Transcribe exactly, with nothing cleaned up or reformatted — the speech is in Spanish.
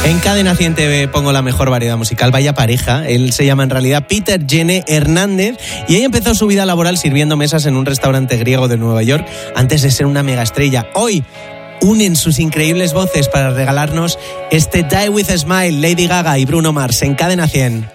En Cadena cien T V pongo la mejor variedad musical. Vaya pareja. Él se llama en realidad Peter Gene Hernández y ella empezó su vida laboral sirviendo mesas en un restaurante griego de Nueva York antes de ser una megaestrella. Hoy unen sus increíbles voces para regalarnos este Die With A Smile, Lady Gaga y Bruno Mars en Cadena cien.